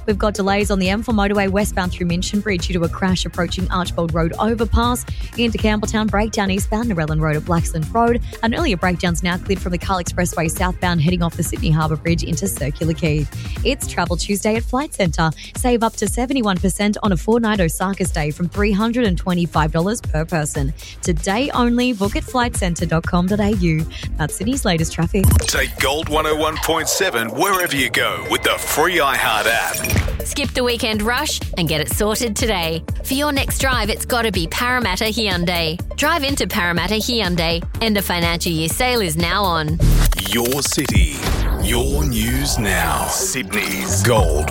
We've got delays on the M4 motorway westbound through Minchin Bridge due to a crash approaching Archbold Road overpass. Into Campbelltown, breakdown eastbound Narellan Road at Blacksland Road. An earlier breakdown's now cleared from the Carl Expressway southbound heading off the Sydney Harbour Bridge into Circular Quay. It's Travel Tuesday at Flight Centre. Save up to 71% on a 4-night Osaka stay from $325 per person. Today only, book at flightcentre.com.au. That's Sydney's latest traffic. Take Gold 101.7 wherever you go with the free iHeart app. Skip the weekend rush and get it sorted today. For your next drive, it's got to be Parramatta Hyundai. Drive into Parramatta Hyundai. End of financial year sale is now on. Your city, your news now. Sydney's Gold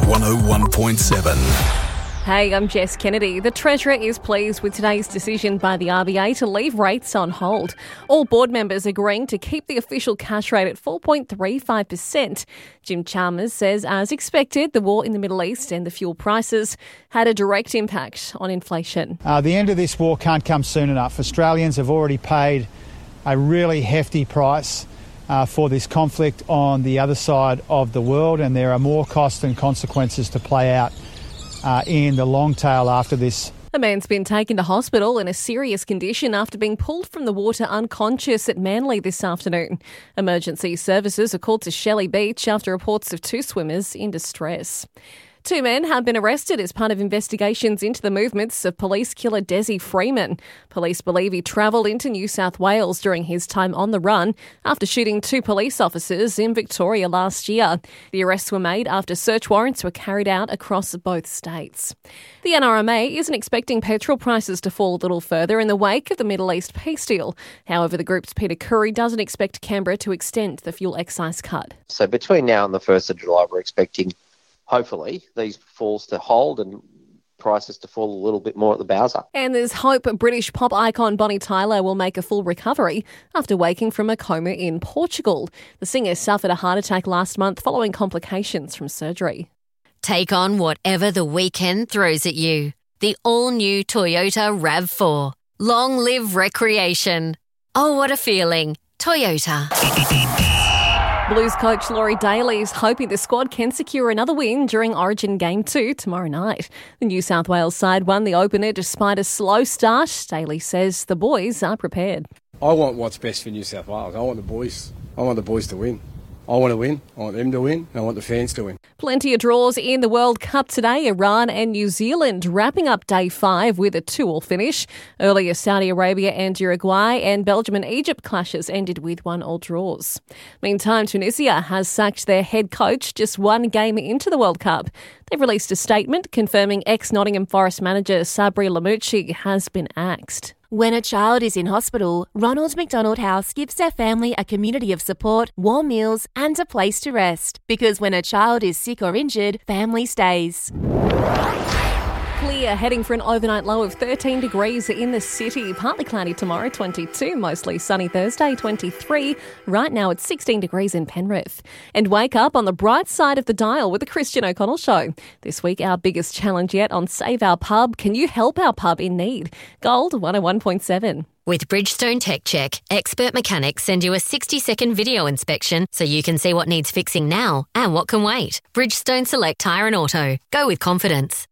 101.7. Hey, I'm Jess Kennedy. The Treasurer is pleased with today's decision by the RBA to leave rates on hold. All board members agreeing to keep the official cash rate at 4.35%. Jim Chalmers says, as expected, the war in the Middle East and the fuel prices had a direct impact on inflation. The end of this war can't come soon enough. Australians have already paid a really hefty price for this conflict on the other side of the world, and there are more costs and consequences to play out in the long tail after this. A man's been taken to hospital in a serious condition after being pulled from the water unconscious at Manly this afternoon. Emergency services are called to Shelley Beach after reports of 2 swimmers in distress. 2 men have been arrested as part of investigations into the movements of police killer Desi Freeman. Police believe he travelled into New South Wales during his time on the run after shooting 2 police officers in Victoria last year. The arrests were made after search warrants were carried out across both states. The NRMA isn't expecting petrol prices to fall a little further in the wake of the Middle East peace deal. However, the group's Peter Curry doesn't expect Canberra to extend the fuel excise cut. So between now and the 1st of July, we're expecting, hopefully, these falls to hold and prices to fall a little bit more at the bowser. And there's hope British pop icon Bonnie Tyler will make a full recovery after waking from a coma in Portugal. The singer suffered a heart attack last month following complications from surgery. Take on whatever the weekend throws at you. The all-new Toyota RAV4. Long live recreation. Oh, what a feeling. Toyota. Blues coach Laurie Daly is hoping the squad can secure another win during Origin Game 2 tomorrow night. The New South Wales side won the opener despite a slow start. Daly says the boys are prepared. I want what's best for New South Wales. I want the boys to win. I want to win. I want them to win. And I want the fans to win. Plenty of draws in the World Cup today. Iran and New Zealand wrapping up day 5 with a 2-2 finish. Earlier, Saudi Arabia and Uruguay and Belgium and Egypt clashes ended with 1-1 draws. Meantime, Tunisia has sacked their head coach just 1 game into the World Cup. They've released a statement confirming ex-Nottingham Forest manager Sabri Lamouchi has been axed. When a child is in hospital, Ronald McDonald House gives their family a community of support, warm meals and a place to rest. Because when a child is sick or injured, family stays. Clear, heading for an overnight low of 13 degrees in the city. Partly cloudy tomorrow, 22. Mostly sunny Thursday, 23. Right now it's 16 degrees in Penrith. And wake up on the bright side of the dial with the Christian O'Connell Show. This week, our biggest challenge yet on Save Our Pub. Can you help our pub in need? Gold 101.7. With Bridgestone Tech Check, expert mechanics send you a 60-second video inspection so you can see what needs fixing now and what can wait. Bridgestone Select Tyre and Auto. Go with confidence.